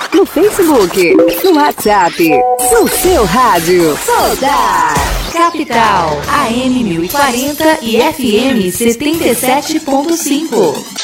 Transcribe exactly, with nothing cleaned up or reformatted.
no Facebook, no WhatsApp, no seu rádio. Soldar Capital, A M mil e quarenta e F M setenta e sete ponto cinco.